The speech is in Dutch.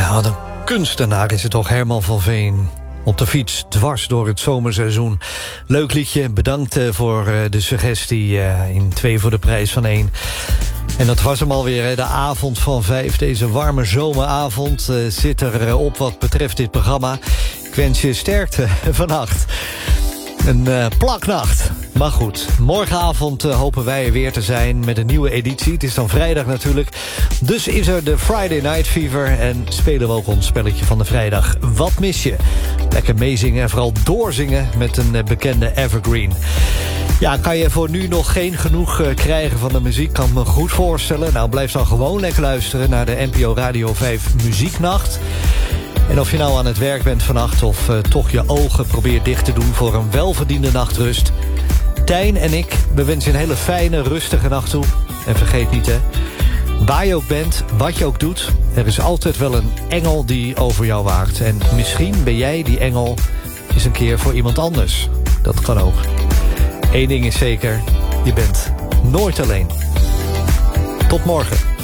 Ja, wat een kunstenaar is het toch, Herman van Veen. Op de fiets, dwars door het zomerseizoen. Leuk liedje, bedankt voor de suggestie in 2 voor de prijs van 1. En dat was hem alweer, de avond van 5. Deze warme zomeravond zit er op wat betreft dit programma. Ik wens je sterkte vannacht. Een plaknacht. Maar goed, morgenavond hopen wij er weer te zijn met een nieuwe editie. Het is dan vrijdag natuurlijk. Dus is er de Friday Night Fever en spelen we ook ons spelletje van de vrijdag. Wat mis je? Lekker meezingen en vooral doorzingen met een bekende evergreen. Ja, kan je voor nu nog geen genoeg krijgen van de muziek? Kan ik me goed voorstellen. Nou, blijf dan gewoon lekker luisteren naar de NPO Radio 5 Muzieknacht. En of je nou aan het werk bent vannacht of toch je ogen probeert dicht te doen voor een welverdiende nachtrust. Tijn en ik, we wensen een hele fijne, rustige nacht toe. En vergeet niet, hè, waar je ook bent, wat je ook doet, er is altijd wel een engel die over jou waakt. En misschien ben jij die engel eens een keer voor iemand anders. Dat kan ook. Eén ding is zeker, je bent nooit alleen. Tot morgen.